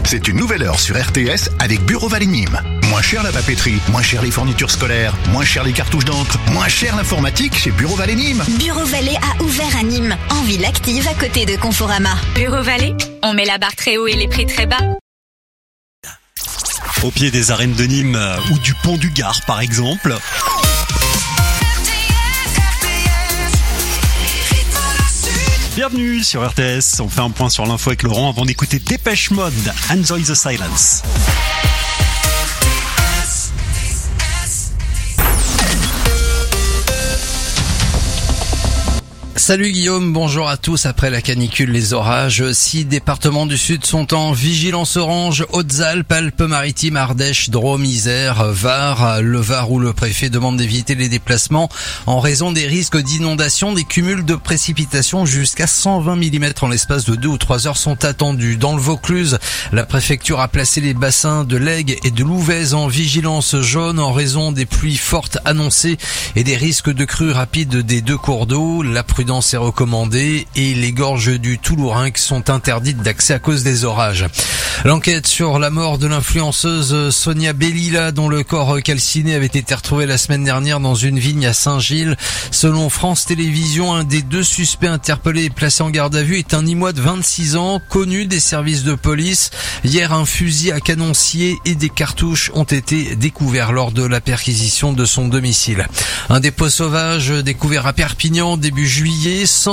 C'est une nouvelle heure sur RTS avec Bureau Vallée Nîmes. Moins cher la papeterie, moins cher les fournitures scolaires, moins cher les cartouches d'encre, moins cher l'informatique chez Bureau Vallée Nîmes. Bureau Vallée a ouvert à Nîmes, en ville active à côté de Conforama. Bureau Vallée, on met la barre très haut et les prix très bas. Au pied des arènes de Nîmes ou du pont du Gard par exemple. Bienvenue sur RTS, on fait un point sur l'info avec Laurent avant d'écouter Dépêche Mode, Enjoy the Silence. Salut Guillaume, bonjour à tous. Après la canicule, les orages, 6 départements du sud sont en vigilance orange. Hautes-Alpes, Alpes-Maritimes, Ardèche, Drôme, Isère, Var. Le Var où le préfet demande d'éviter les déplacements en raison des risques d'inondation. Des cumuls de précipitations jusqu'à 120 mm en l'espace de 2 ou 3 heures sont attendus. Dans le Vaucluse, la préfecture a placé les bassins de l'Aigle et de l'Ouvèze en vigilance jaune en raison des pluies fortes annoncées et des risques de crues rapides des 2 cours d'eau. La prudence est recommandée et les gorges du Toulourenc sont interdites d'accès à cause des orages. L'enquête sur la mort de l'influenceuse Sonia Bellila, dont le corps calciné avait été retrouvé la semaine dernière dans une vigne à Saint-Gilles. Selon France Télévisions, un des 2 suspects interpellés et placés en garde à vue est un Nîmois de 26 ans, connu des services de police. Hier, un fusil à canoncier et des cartouches ont été découverts lors de la perquisition de son domicile. Un dépôt sauvage découvert à Perpignan début juillet.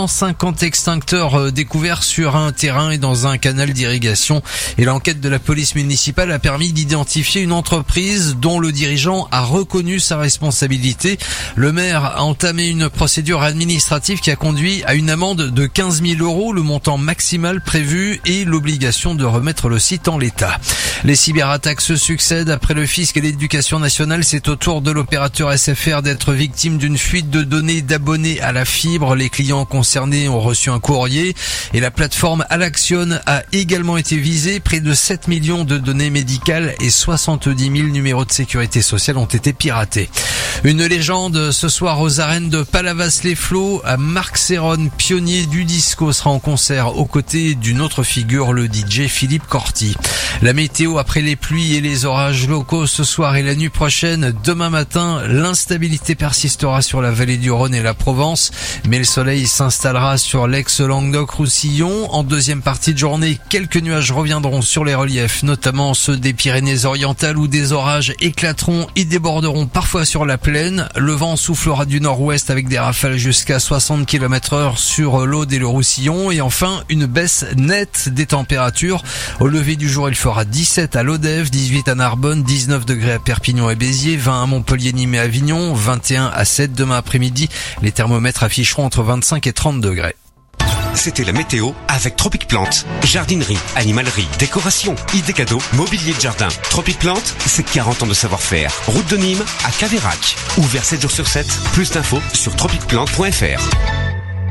150 extincteurs découverts sur un terrain et dans un canal d'irrigation. Et l'enquête de la police municipale a permis d'identifier une entreprise dont le dirigeant a reconnu sa responsabilité. Le maire a entamé une procédure administrative qui a conduit à une amende de 15 000 €, le montant maximal prévu, et l'obligation de remettre le site en l'état. Les cyberattaques se succèdent. Après le fisc et l'éducation nationale, c'est au tour de l'opérateur SFR d'être victime d'une fuite de données d'abonnés à la fibre. Les clients concernés ont reçu un courrier et la plateforme Alaction a également été visée. Près de 7 millions de données médicales et 70 000 numéros de sécurité sociale ont été piratés. Une légende ce soir aux arènes de Palavas-les-Flots. Marc Serron, pionnier du disco, sera en concert aux côtés d'une autre figure, le DJ Philippe Corti. La météo après les pluies et les orages locaux ce soir et la nuit prochaine. Demain matin, l'instabilité persistera sur la vallée du Rhône et la Provence, mais le soleil s'installera sur l'ex-Languedoc-Roussillon. En deuxième partie de journée, quelques nuages reviendront sur les reliefs, notamment ceux des Pyrénées-Orientales où des orages éclateront et déborderont parfois sur la plaine. Le vent soufflera du nord-ouest avec des rafales jusqu'à 60 km/h sur l'Aude et le Roussillon. Et enfin, une baisse nette des températures. Au lever du jour, il fera 17 à Lodève, 18 à Narbonne, 19 degrés à Perpignan et Béziers, 20 à Montpellier, Nîmes et Avignon, 21 à 7 demain après-midi. Les thermomètres afficheront entre 25 et 30 degrés. C'était la météo avec Tropic Plante. Jardinerie, animalerie, décoration, idées cadeaux, mobilier de jardin. Tropic Plante, c'est 40 ans de savoir-faire. Route de Nîmes à Caveyrac. Ouvert 7 jours sur 7. Plus d'infos sur tropicplante.fr.